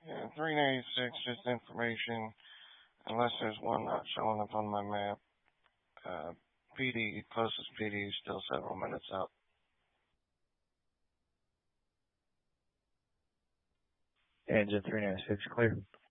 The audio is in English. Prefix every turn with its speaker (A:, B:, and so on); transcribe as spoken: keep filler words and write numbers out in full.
A: Yeah, three ninety-six, just information, unless there's one not showing up on my map. Uh, P D, closest P D is still several minutes out.
B: Engine three ninety-six clear.